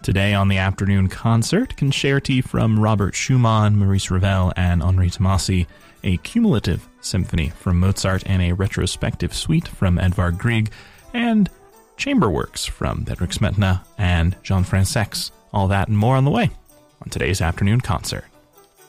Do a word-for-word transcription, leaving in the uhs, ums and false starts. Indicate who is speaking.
Speaker 1: Today on the afternoon concert, concerti from Robert Schumann, Maurice Ravel, and Henri Tomasi, a cumulative symphony from Mozart, and a retrospective suite from Edvard Grieg, and chamber works from Bedřich Smetana and Jean Fransex. All that and more on the way on today's afternoon concert.